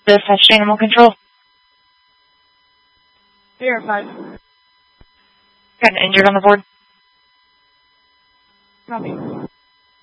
Dispatch to Animal Control. Verified. Got an injured on the board. Copy.